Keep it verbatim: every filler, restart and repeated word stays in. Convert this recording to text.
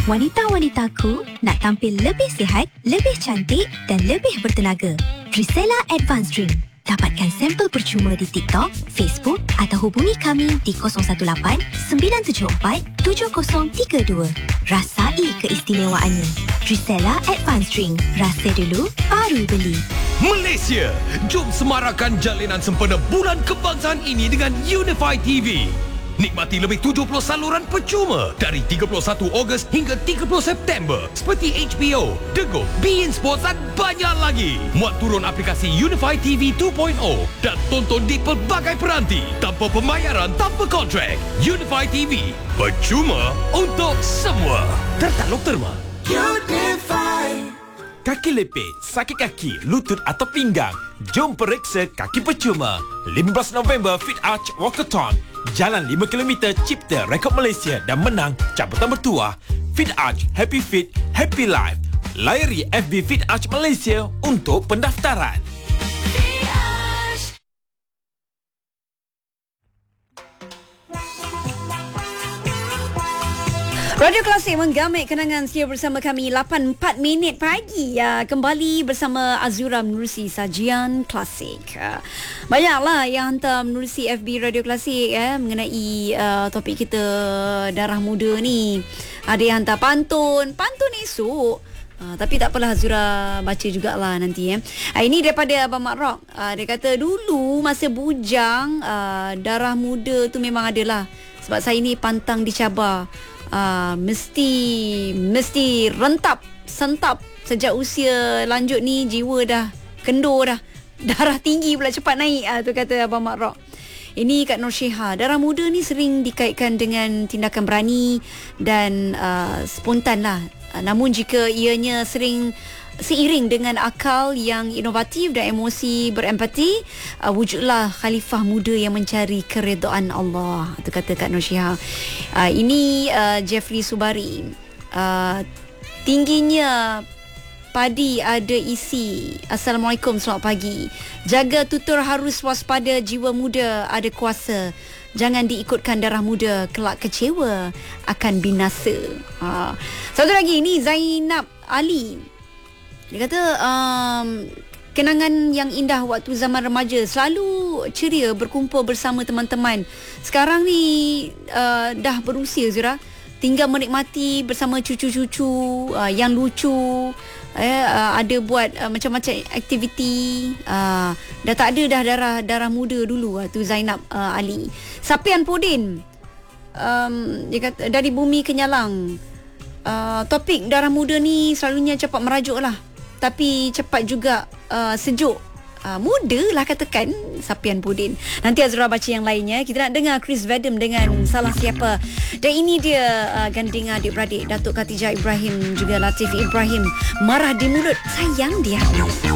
Wanita-wanitaku nak tampil lebih sihat, lebih cantik dan lebih bertenaga. Trisela Advanced Drink. Dapatkan sampel percuma di TikTok, Facebook atau hubungi kami di kosong satu lapan sembilan tujuh empat tujuh kosong tiga dua. Rasai keistimewaannya. Trisela Advanced Drink. Rasa dulu, baru beli. Malaysia, jom semarakkan jalinan sempena Bulan Kebangsaan ini dengan Unify T V. Nikmati lebih tujuh puluh saluran percuma dari tiga puluh satu Ogos hingga tiga puluh September seperti H B O, Dego, beIN Sports dan banyak lagi. Muat turun aplikasi Unify T V dua titik kosong dan tonton di pelbagai peranti tanpa pembayaran, tanpa kontrak. Unify T V, percuma untuk semua. Tertaluk terma. Unify. Kaki lepit, sakit kaki, lutut atau pinggang. Jom periksa kaki percuma. lima belas November Fit Arch Walkathon. Jalan lima kilometer cipta rekod Malaysia dan menang cabutan bertuah. Fit Arch, Happy Fit, Happy Life. Layari F B Fit Arch Malaysia untuk pendaftaran. Radio Klasik menggamit kenangan setia bersama kami lapan empat minit pagi. Ya, kembali bersama Azura menerusi sajian klasik. Uh, banyaklah yang hantar menerusi F B Radio Klasik eh, mengenai uh, topik kita darah muda ni. Ada yang hantar pantun, pantun esok. Uh, tapi tak apalah, Azura baca jugalah nanti eh. Uh, ini daripada Abang Mak Rock. Uh, dia kata dulu masa bujang uh, darah muda tu memang adalah. Sebab saya ni pantang dicabar. Uh, mesti mesti rentap sentap sejak usia lanjut ni, jiwa dah kendur dah, darah tinggi pula cepat naik, uh, tu kata Abang Mak Rock. Ini Kak Nur Syiha. Darah muda ni sering dikaitkan dengan tindakan berani dan uh, spontan lah. Uh, namun jika ianya sering seiring dengan akal yang inovatif dan emosi berempati, uh, wujudlah khalifah muda yang mencari keredaan Allah. Itu kata Kak Nur Syiha. Uh, ini uh, Jeffrey Subari. Uh, tingginya padi ada isi. Assalamualaikum, selamat pagi. Jaga tutur harus waspada, jiwa muda ada kuasa. Jangan diikutkan darah muda, kelak kecewa akan binasa. Uh. Satu lagi, ni Zainab Ali. Dia kata um, kenangan yang indah waktu zaman remaja, selalu ceria berkumpul bersama teman-teman. Sekarang ni uh, dah berusia, Zura, tinggal menikmati bersama cucu-cucu uh, yang lucu. Eh, uh, ada buat uh, macam-macam aktiviti. uh, Dah tak ada dah darah darah muda dulu. uh, Tu Zainab uh, Ali. Sapian Podin, um, dia kata dari Bumi Kenyalang. uh, Topik darah muda ni selalunya cepat merajuk lah, tapi cepat juga uh, sejuk. Uh, muda lah katakan Sapian Podin. Nanti Azura baca yang lainnya. Kita nak dengar Chris Vadem dengan Salah Siapa. Dan ini dia uh, ganding adik-beradik Datuk Khatijah Ibrahim juga Latif Ibrahim. Marah di mulut, sayang di hati.